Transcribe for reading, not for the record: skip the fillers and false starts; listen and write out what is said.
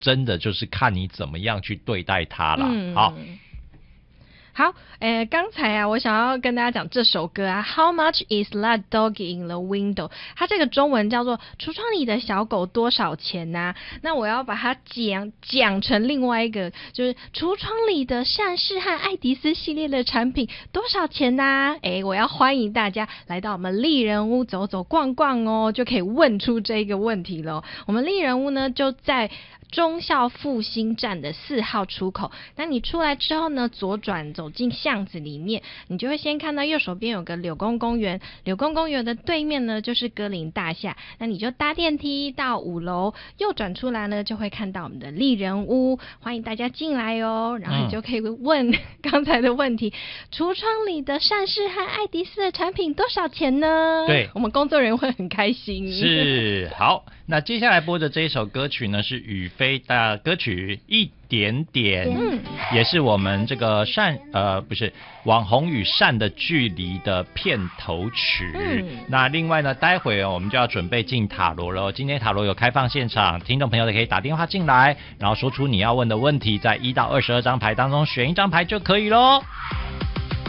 真的就是看你怎么样去对待它啦。好， 刚才啊，我想要跟大家讲这首歌啊 ，How much is that dog in the window？ 它这个中文叫做橱窗里的小狗多少钱啊？那我要把它讲成另外一个，就是橱窗里的善事和爱迪斯系列的产品多少钱啊？我要欢迎大家来到我们丽人屋走走逛逛哦，就可以问出这个问题咯。我们丽人屋呢就在忠孝复兴站的4号出口，那你出来之后呢，左转走进巷子里面，你就会先看到右手边有个柳工公园，柳工公园的对面呢就是歌林大厦，那你就搭电梯到5楼，右转出来呢就会看到我们的丽人屋，欢迎大家进来哦，然后你就可以问刚才的问题，橱窗里的善事和爱迪斯的产品多少钱呢？ 对， 我们工作人员会很开心。 是，好，那接下来播的这一首歌曲呢是雨霏的歌曲一点点，也是我们这个不是网红与善的距离的片头曲。那另外呢，待会我们就要准备进塔罗了。今天塔罗有开放现场，听众朋友可以打电话进来，然后说出你要问的问题，在1到22张牌当中选一张牌就可以咯。